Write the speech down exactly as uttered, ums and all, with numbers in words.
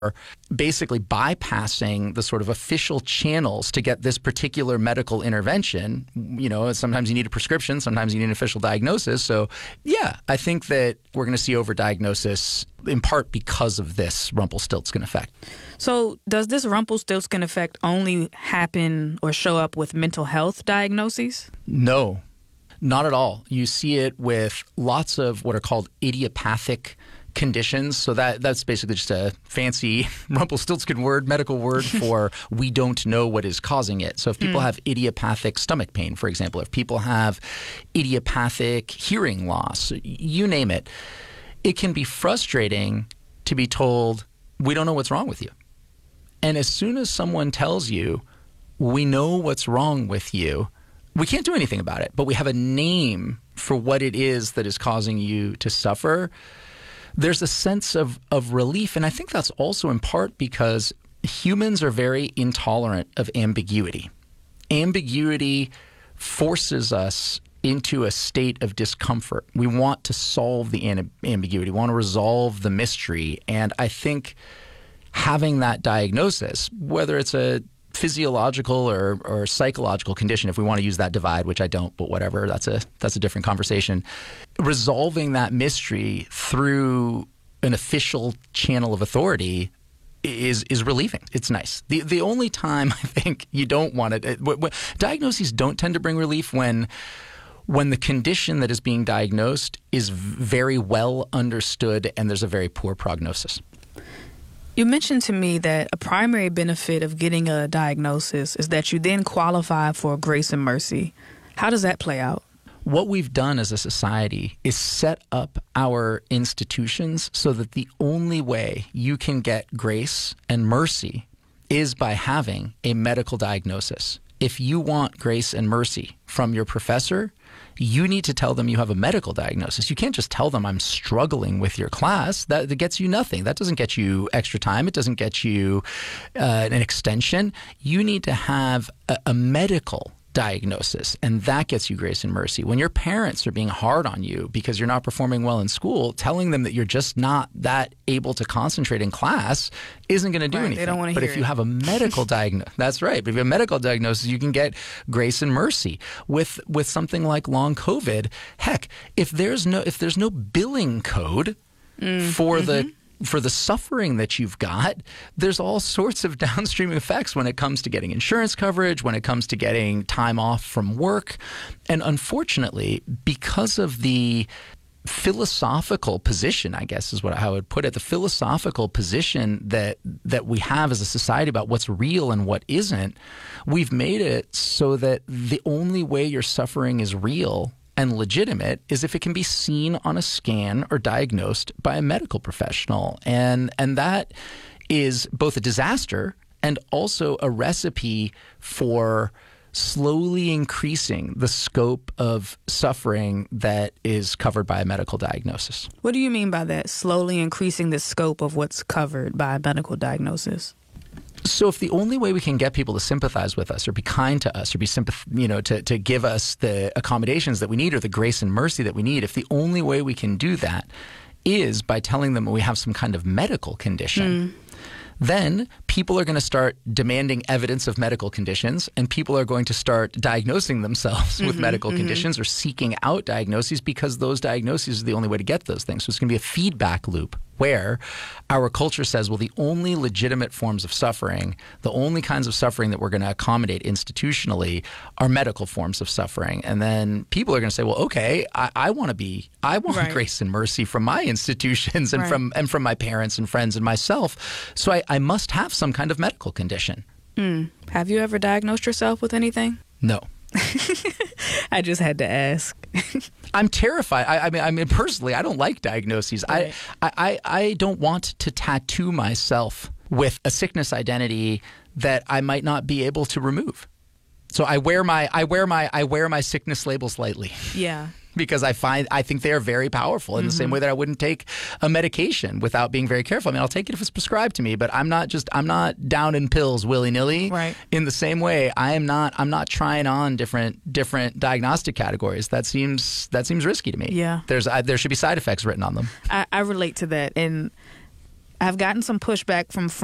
basically bypassing the sort of official channels to get this particular medical intervention. You know, sometimes you need a prescription, sometimes you need an official diagnosis. So, yeah, I think that we're going to see overdiagnosis in part because of this Rumpelstiltskin effect. So does this Rumpelstiltskin effect only happen or show up with mental health diagnoses? No, not at all. You see it with lots of what are called idiopathic conditions. So that that's basically just a fancy Rumpelstiltskin word, medical word for we don't know what is causing it. So if people mm. have idiopathic stomach pain, for example, if people have idiopathic hearing loss, you name it, it can be frustrating to be told, we don't know what's wrong with you. And as soon as someone tells you, we know what's wrong with you, we can't do anything about it, but we have a name for what it is that is causing you to suffer, there's a sense of, of relief. And I think that's also in part because humans are very intolerant of ambiguity. Ambiguity forces us into a state of discomfort. We want to solve the ambiguity. We want to resolve the mystery. And I think having that diagnosis, whether it's a physiological or, or psychological condition, if we want to use that divide, which I don't, but whatever, that's a that's a different conversation. Resolving that mystery through an official channel of authority is is relieving. It's nice. The the only time I think you don't want it, it w- w- diagnoses don't tend to bring relief when when the condition that is being diagnosed is very well understood and there's a very poor prognosis. You mentioned to me that a primary benefit of getting a diagnosis is that you then qualify for grace and mercy. How does that play out? What we've done as a society is set up our institutions so that the only way you can get grace and mercy is by having a medical diagnosis. If you want grace and mercy from your professor, you need to tell them you have a medical diagnosis. You can't just tell them I'm struggling with your class. That, that gets you nothing. That doesn't get you extra time. It doesn't get you uh, an extension. You need to have a, a medical diagnosis, and that gets you grace and mercy. When your parents are being hard on you because you're not performing well in school, telling them that you're just not that able to concentrate in class isn't going to do right, anything. They don't want to but hear if you it. have a medical diagnosis, that's right. But if you have a medical diagnosis, you can get grace and mercy. With with something like long COVID, heck, if there's no if there's no billing code mm, for mm-hmm. the for the suffering that you've got, there's all sorts of downstream effects when it comes to getting insurance coverage, when it comes to getting time off from work. And unfortunately, because of the philosophical position, I guess is what I would put it, the philosophical position that that we have as a society about what's real and what isn't, we've made it so that the only way your suffering is real and legitimate is if it can be seen on a scan or diagnosed by a medical professional. And and that is both a disaster and also a recipe for slowly increasing the scope of suffering that is covered by a medical diagnosis. What do you mean by that, slowly increasing the scope of what's covered by a medical diagnosis? So if the only way we can get people to sympathize with us or be kind to us or be sympath- you know, to, to give us the accommodations that we need or the grace and mercy that we need, if the only way we can do that is by telling them we have some kind of medical condition, mm. then people are going to start demanding evidence of medical conditions, and people are going to start diagnosing themselves mm-hmm, with medical mm-hmm. conditions or seeking out diagnoses because those diagnoses are the only way to get those things. So it's going to be a feedback loop where our culture says, well, the only legitimate forms of suffering, the only kinds of suffering that we're going to accommodate institutionally are medical forms of suffering. And then people are going to say, well, okay, I, I want to be, I want right. grace and mercy from my institutions and right. from and from my parents and friends and myself. So I, I must have some kind of medical condition. Mm. Have you ever diagnosed yourself with anything? No. I just had to ask. I'm terrified. I, I mean, I mean, personally, I don't like diagnoses. Right. I, I, I don't want to tattoo myself with a sickness identity that I might not be able to remove. So I wear my, I wear my, I wear my sickness labels lightly. Yeah. Because I find I think they are very powerful in mm-hmm. the same way that I wouldn't take a medication without being very careful. I mean, I'll take it if it's prescribed to me, but I'm not just I'm not down in pills willy-nilly. Right. In the same way, I am not I'm not trying on different different diagnostic categories. That seems that seems risky to me. Yeah. There's I, there should be side effects written on them. I, I relate to that, and I've gotten some pushback from